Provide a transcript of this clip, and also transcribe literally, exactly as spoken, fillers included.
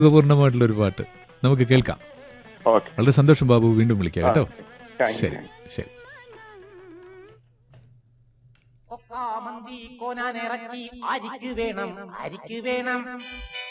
പൂർണ്ണമായിട്ടുള്ള ഒരു പാട്ട് നമുക്ക് കേൾക്കാം. ഓക്കെ, വളരെ സന്തോഷം ബാബു, വീണ്ടും വിളിക്കാം കേട്ടോ. Thank you. ശരി ശരി. കൊക്കാമന്തി കോനാനിറച്ചി ആരിക്ക് വേണം ആരിക്ക് വേണം